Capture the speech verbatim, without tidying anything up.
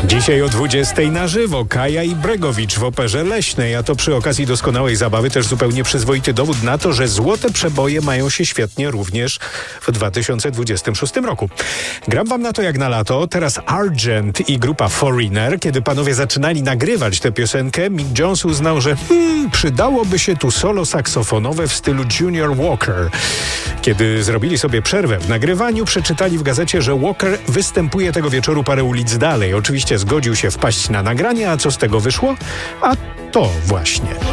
Dzisiaj o dwudziestej na żywo Kaja i Bregowicz w Operze Leśnej, a to przy okazji doskonałej zabawy też zupełnie przyzwoity dowód na to, że złote przeboje mają się świetnie również w dwa tysiące dwudziestym szóstym roku. Gram wam na to jak na lato. Teraz Argent i grupa Foreigner. Kiedy panowie zaczynali nagrywać tę piosenkę, Mick Jones uznał, że hmm, przydałoby się tu solo saksofonowe w stylu Junior Walker. Kiedy zrobili sobie przerwę w nagrywaniu, przeczytali w gazecie, że Walker występuje tego wieczoru parę ulic dalej. Oczywiście zgodził się wpaść na nagranie, a co z tego wyszło? A to właśnie.